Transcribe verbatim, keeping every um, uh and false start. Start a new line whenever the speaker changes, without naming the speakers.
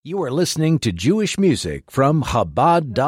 You are listening to Jewish music from Chabad dot org.